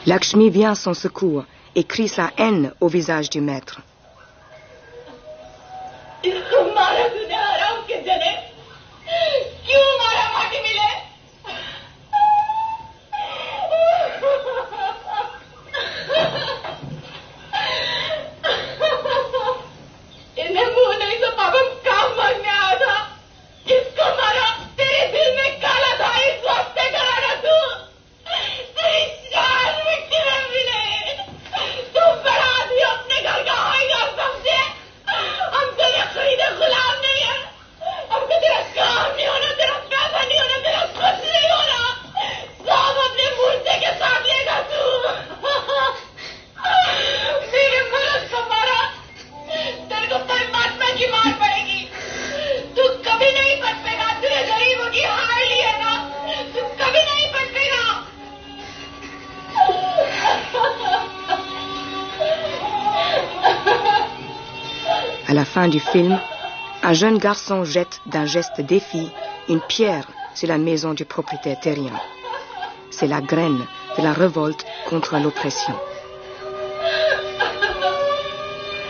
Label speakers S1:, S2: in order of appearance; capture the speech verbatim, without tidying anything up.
S1: Lakshmi vient à son secours et crie sa haine au visage du maître. À la fin du film, un jeune garçon jette d'un geste défi une pierre sur la maison du propriétaire terrien. C'est la graine de la révolte contre l'oppression.